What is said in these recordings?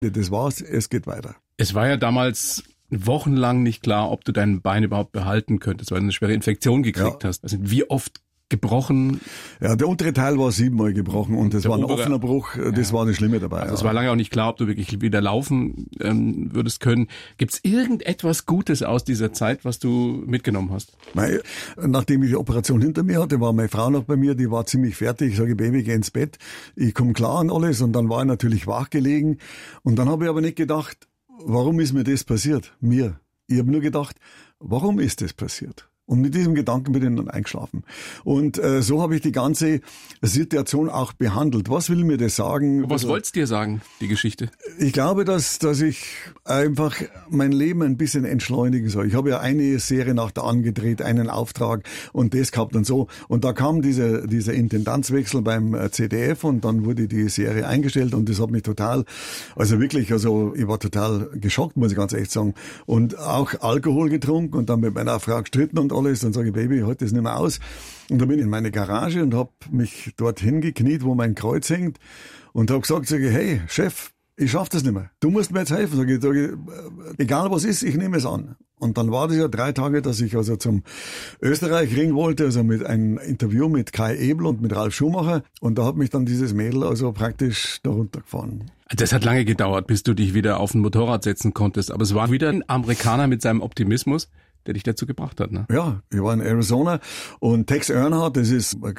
Das war's, es geht weiter. Es war ja damals wochenlang nicht klar, ob du dein Bein überhaupt behalten könntest, weil du eine schwere Infektion gekriegt hast. Also wie oft gebrochen? Ja, der untere Teil war 7-mal gebrochen und das war ein offener Bruch, das war das Schlimme dabei. Also es war lange auch nicht klar, ob du wirklich wieder laufen würdest können. Gibt's irgendetwas Gutes aus dieser Zeit, was du mitgenommen hast? Nachdem ich die Operation hinter mir hatte, war meine Frau noch bei mir, die war ziemlich fertig. Ich sage, Baby, geh ins Bett, ich komme klar an alles und dann war ich natürlich wach gelegen und dann habe ich aber nicht gedacht, warum ist mir das passiert? Mir. Ich habe nur gedacht, warum ist das passiert? Und mit diesem Gedanken bin ich dann eingeschlafen. Und so habe ich die ganze Situation auch behandelt. Was will mir das sagen? Was wollt's dir sagen, die Geschichte? Ich glaube, dass ich einfach mein Leben ein bisschen entschleunigen soll. Ich habe ja eine Serie nach der angedreht, einen Auftrag und das gehabt und so. Und da kam dieser Intendanzwechsel beim ZDF und dann wurde die Serie eingestellt und das hat mich total, ich war total geschockt, muss ich ganz echt sagen. Und auch Alkohol getrunken und dann mit meiner Frau gestritten und alles. Dann sage ich, Baby, ich halte das nicht mehr aus. Und dann bin ich in meine Garage und habe mich dorthin gekniet, wo mein Kreuz hängt und habe gesagt, hey, Chef, ich schaff das nicht mehr. Du musst mir jetzt helfen. Sag ich, egal was ist, ich nehme es an. Und dann war das ja 3 Tage, dass ich also zum Österreich-Ring wollte, also mit einem Interview mit Kai Ebel und mit Ralf Schumacher. Und da hat mich dann dieses Mädel also praktisch da runtergefahren. Das hat lange gedauert, bis du dich wieder auf ein Motorrad setzen konntest. Aber es war wieder ein Amerikaner mit seinem Optimismus, der dich dazu gebracht hat, ne? Ja, ich war in Arizona und Tex Earnhardt, der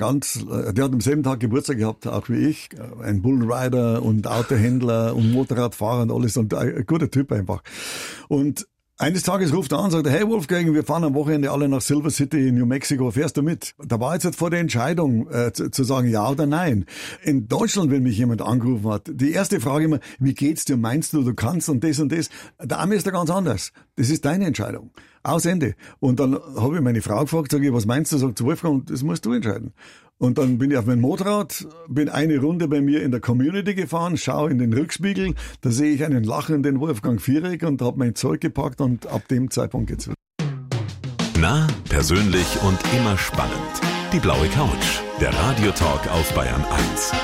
hat am selben Tag Geburtstag gehabt, auch wie ich, ein Bullrider und Autohändler und Motorradfahrer und alles und ein guter Typ einfach. Und eines Tages ruft er an und sagt, hey Wolfgang, wir fahren am Wochenende alle nach Silver City, New Mexico, fährst du mit? Da war jetzt vor der Entscheidung zu sagen ja oder nein. In Deutschland, wenn mich jemand angerufen hat, die erste Frage immer, wie geht's dir, meinst du kannst und das und das? Der Ami ist da ganz anders. Das ist deine Entscheidung. Aus Ende. Und dann habe ich meine Frau gefragt, sage ich, was meinst du? Sagt Wolfgang, das musst du entscheiden. Und dann bin ich auf mein Motorrad, bin eine Runde bei mir in der Community gefahren, schaue in den Rückspiegel, da sehe ich einen lachenden Wolfgang Viereck und habe mein Zeug gepackt und ab dem Zeitpunkt geht's wieder. Nah, persönlich und immer spannend. Die blaue Couch, der Radiotalk auf Bayern 1.